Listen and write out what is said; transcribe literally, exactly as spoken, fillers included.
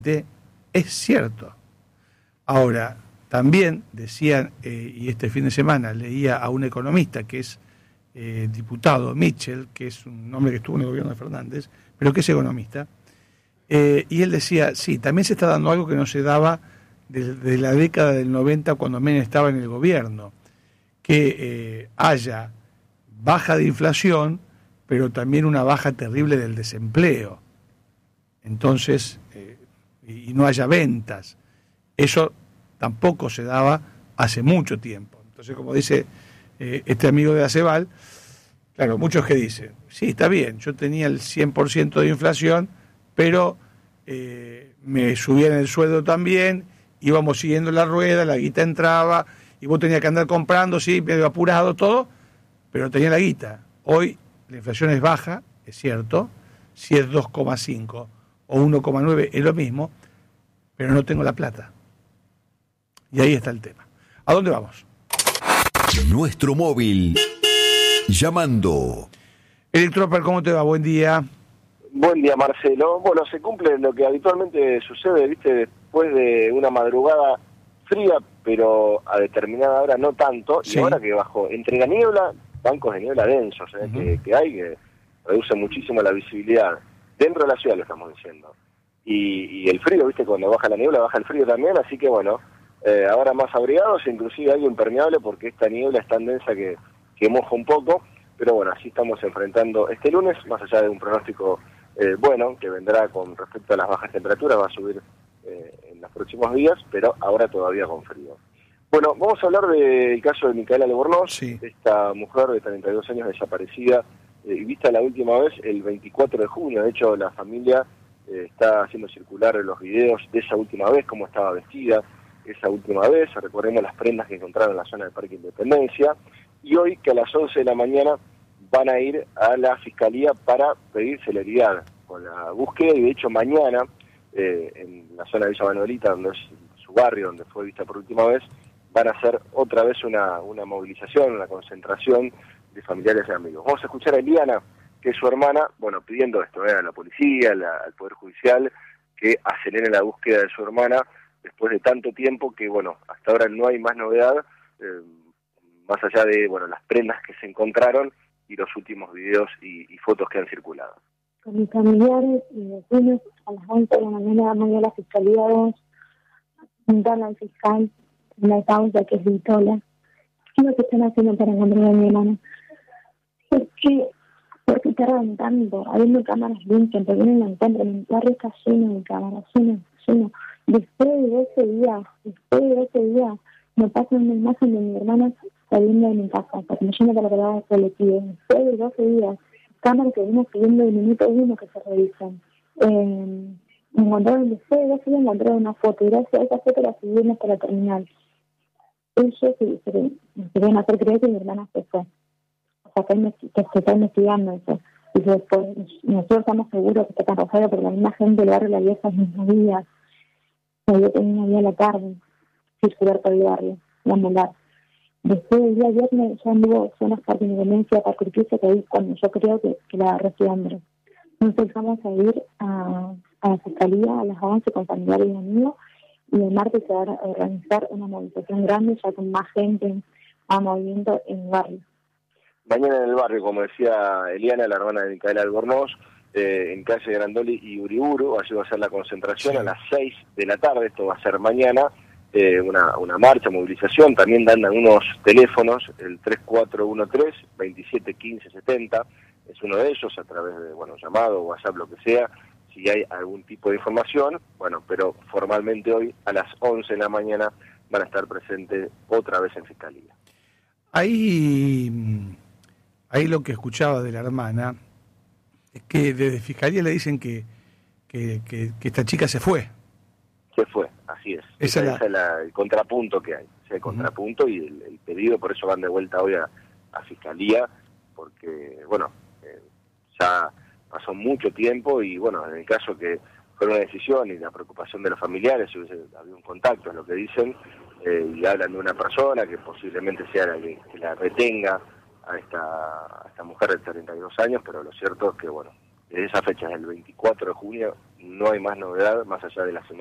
Es cierto. Ahora, también decían, eh, y este fin de semana leía a un economista que es eh, diputado, Mitchell, que es un hombre que estuvo en el gobierno de Fernández, pero que es economista, eh, y él decía, sí, también se está dando algo que no se daba desde de la década del noventa cuando Menem estaba en el gobierno, que eh, haya baja de inflación, pero también una baja terrible del desempleo. Entonces, eh, y no haya ventas. Eso tampoco se daba hace mucho tiempo. Entonces, como dice eh, este amigo de Aceval, claro, muchos que dicen, sí, está bien, yo tenía el cien por ciento de inflación, pero eh, me subían el sueldo también, íbamos siguiendo la rueda, la guita entraba, y vos tenías que andar comprando, sí, medio apurado todo, pero tenía la guita. Hoy la inflación es baja, es cierto, si es dos coma cinco o uno coma nueve es lo mismo, pero no tengo la plata. Y ahí está el tema. ¿A dónde vamos? Nuestro móvil. Llamando. Electroper, ¿cómo te va? Buen día. Buen día, Marcelo. Bueno, se cumple lo que habitualmente sucede, ¿viste? Después de una madrugada fría, pero a determinada hora no tanto, sí. Y ahora que bajó entre la niebla, bancos de niebla densos, ¿eh? uh-huh. que, que hay, que reducen muchísimo la visibilidad. Dentro de la ciudad lo estamos diciendo. Y, y el frío, ¿viste? Cuando baja la niebla, baja el frío también, así que bueno, eh, ahora más abrigados, inclusive algo impermeable, porque esta niebla es tan densa que, que moja un poco, pero bueno, así estamos enfrentando este lunes, más allá de un pronóstico eh, bueno, que vendrá con respecto a las bajas temperaturas, va a subir eh, en los próximos días, pero ahora todavía con frío. Bueno, vamos a hablar del caso de Micaela Albornoz, sí. Esta mujer de treinta y dos años desaparecida, eh, y vista la última vez el veinticuatro de junio, de hecho la familia eh, está haciendo circular los videos de esa última vez, cómo estaba vestida esa última vez, recordemos las prendas que encontraron en la zona del Parque Independencia, y hoy que a las once de la mañana van a ir a la Fiscalía para pedir celeridad con la búsqueda, y de hecho mañana, eh, en la zona de Villa Manuelita, donde es su barrio, donde fue vista por última vez, van a hacer otra vez una, una movilización, una concentración de familiares y amigos. Vamos a escuchar a Eliana, que es su hermana, bueno, pidiendo esto, eh, a la policía, la, al Poder Judicial, que acelere la búsqueda de su hermana, después de tanto tiempo que, bueno, hasta ahora no hay más novedad, eh, más allá de, bueno, las prendas que se encontraron y los últimos videos y, y fotos que han circulado. Con mis familiares y vecinos, a las once de la mañana vamos a ir a la Fiscalía dos, juntarla al fiscal, la causa que es Vitola. ¿Qué es lo que están haciendo para encontrar a mi hermana? ¿Por qué? ¿Por qué tardan tanto? Habiendo cámaras limpias, porque no la encuentran. Mi barrio está lleno de cámaras, lleno, lleno. Después de doce días, después de doce días, me pasan una imagen de mi hermana saliendo de mi casa, porque me llama para la palabra colectivo. Después de doce días, cámaras que venimos pidiendo de minuto uno que se revisan. Eh, me encontraron, después de doce días, encontraron una foto, y gracias a esa foto la subimos hasta la terminal. Ellos se, se, se querían hacer creer que mi hermana se fue. O sea, que, que se está investigando eso. Y después, nosotros estamos seguros que está tan Rosario, porque la misma gente del barrio la vio esos mismos días. O sea, yo tenía una día a la tarde, circular por el barrio, y andular. Después del día viernes ya anduvo zonas Parque Independencia, Parque Urquiza, que ahí cuando yo creo que, que la agarré Andrés. Nosotros vamos a ir a, a la Fiscalía a las once con familiares y amigos, y el martes se va a organizar una movilización grande, ya con más gente a movimiento en el barrio. Mañana en el barrio, como decía Eliana, la hermana de Micaela Albornoz, eh, en calle Grandoli y Uriburu, allí va a ser la concentración, sí. A las seis de la tarde, esto va a ser mañana, eh, una, una marcha, movilización, también dan unos teléfonos, el tres cuatro uno tres, veintisiete quince setenta, es uno de ellos, a través de, bueno, llamado, WhatsApp, lo que sea, si hay algún tipo de información, bueno, pero formalmente hoy a las once de la mañana van a estar presentes otra vez en Fiscalía. Ahí, ahí lo que escuchaba de la hermana es que desde Fiscalía le dicen que, que, que, que esta chica se fue. Se fue, así es. Esa Ese es la... es la, el contrapunto que hay, ese el contrapunto uh-huh. y el, el pedido, por eso van de vuelta hoy a, a Fiscalía, porque, bueno, eh, ya pasó mucho tiempo y, bueno, en el caso que fue una decisión y la preocupación de los familiares, si hubiese habido un contacto, es lo que dicen, eh, y hablan de una persona que posiblemente sea la que, que la retenga a esta, a esta mujer de treinta y dos años, pero lo cierto es que, bueno, desde esa fecha, del veinticuatro de junio, no hay más novedad más allá de la semana.